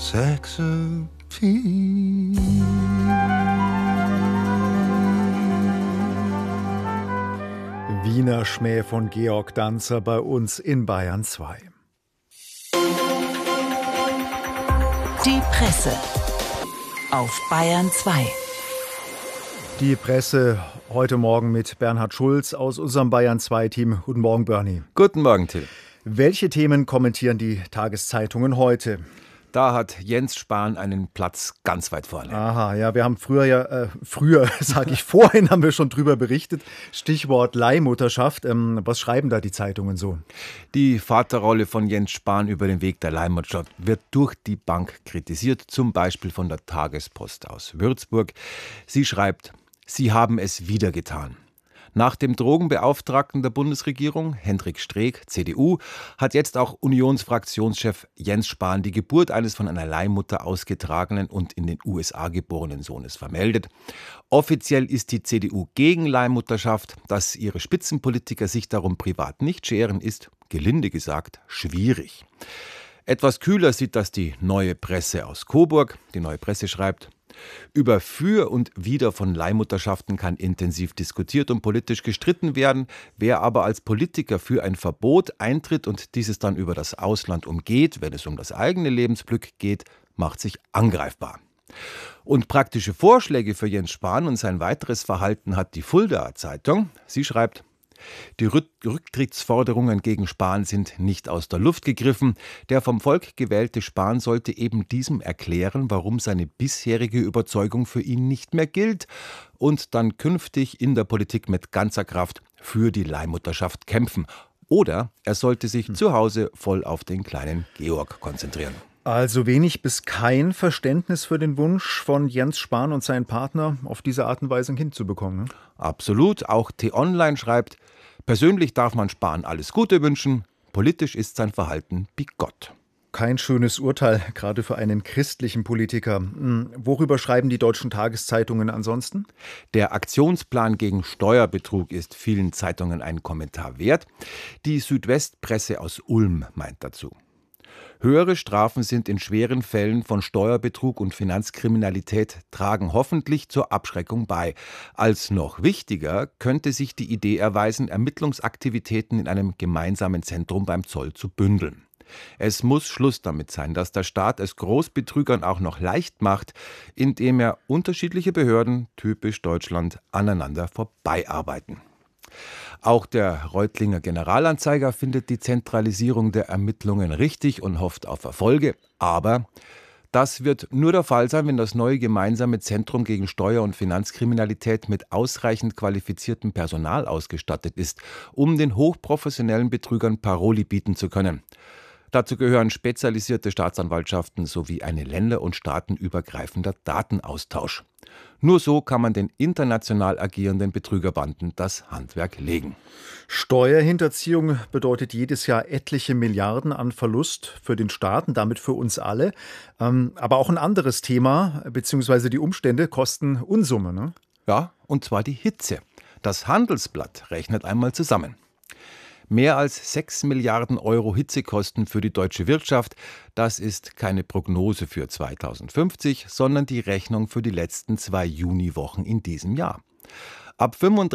Sex Appeal. Wiener Schmäh von Georg Danzer bei uns in Bayern 2. Die Presse auf Bayern 2. Die Presse heute Morgen mit Bernhard Schulz aus unserem Bayern 2-Team. Guten Morgen, Bernie. Guten Morgen, Till. Welche Themen kommentieren die Tageszeitungen heute? Da hat Jens Spahn einen Platz ganz weit vorne. Aha, ja, wir haben vorhin haben wir schon drüber berichtet. Stichwort Leihmutterschaft. Was schreiben da die Zeitungen so? Die Vaterrolle von Jens Spahn über den Weg der Leihmutterschaft wird durch die Bank kritisiert, zum Beispiel von der Tagespost aus Würzburg. Sie schreibt, sie haben es wieder getan. Nach dem Drogenbeauftragten der Bundesregierung, Hendrik Streeck, CDU, hat jetzt auch Unionsfraktionschef Jens Spahn die Geburt eines von einer Leihmutter ausgetragenen und in den USA geborenen Sohnes vermeldet. Offiziell ist die CDU gegen Leihmutterschaft. Dass ihre Spitzenpolitiker sich darum privat nicht scheren, ist, gelinde gesagt, schwierig. Etwas kühler sieht das die Neue Presse aus Coburg. Die Neue Presse schreibt, über Für und Wider von Leihmutterschaften kann intensiv diskutiert und politisch gestritten werden. Wer aber als Politiker für ein Verbot eintritt und dieses dann über das Ausland umgeht, wenn es um das eigene Lebensglück geht, macht sich angreifbar. Und praktische Vorschläge für Jens Spahn und sein weiteres Verhalten hat die Fuldaer Zeitung. Sie schreibt, die Rücktrittsforderungen gegen Spahn sind nicht aus der Luft gegriffen. Der vom Volk gewählte Spahn sollte eben diesem erklären, warum seine bisherige Überzeugung für ihn nicht mehr gilt und dann künftig in der Politik mit ganzer Kraft für die Leihmutterschaft kämpfen. Oder er sollte sich zu Hause voll auf den kleinen Georg konzentrieren. Also wenig bis kein Verständnis für den Wunsch von Jens Spahn und seinen Partner, auf diese Art und Weise ein Kind zu bekommen. Ne? Absolut. Auch T-Online schreibt, persönlich darf man Spahn alles Gute wünschen, politisch ist sein Verhalten bigott. Kein schönes Urteil, gerade für einen christlichen Politiker. Worüber schreiben die deutschen Tageszeitungen ansonsten? Der Aktionsplan gegen Steuerbetrug ist vielen Zeitungen ein Kommentar wert. Die Südwestpresse aus Ulm meint dazu. Höhere Strafen sind in schweren Fällen von Steuerbetrug und Finanzkriminalität tragen hoffentlich zur Abschreckung bei. Als noch wichtiger könnte sich die Idee erweisen, Ermittlungsaktivitäten in einem gemeinsamen Zentrum beim Zoll zu bündeln. Es muss Schluss damit sein, dass der Staat es Großbetrügern auch noch leicht macht, indem er unterschiedliche Behörden, typisch Deutschland, aneinander vorbeiarbeiten. Auch der Reutlinger Generalanzeiger findet die Zentralisierung der Ermittlungen richtig und hofft auf Erfolge. Aber das wird nur der Fall sein, wenn das neue gemeinsame Zentrum gegen Steuer- und Finanzkriminalität mit ausreichend qualifiziertem Personal ausgestattet ist, um den hochprofessionellen Betrügern Paroli bieten zu können. Dazu gehören spezialisierte Staatsanwaltschaften sowie ein länder- und staatenübergreifender Datenaustausch. Nur so kann man den international agierenden Betrügerbanden das Handwerk legen. Steuerhinterziehung bedeutet jedes Jahr etliche Milliarden an Verlust für den Staat und damit für uns alle. Aber auch ein anderes Thema, beziehungsweise die Umstände kosten Unsummen. Ne? Ja, und zwar die Hitze. Das Handelsblatt rechnet einmal zusammen. Mehr als 6 Milliarden Euro Hitzekosten für die deutsche Wirtschaft. Das ist keine Prognose für 2050, sondern die Rechnung für die letzten 2 Juniwochen in diesem Jahr. Ab 35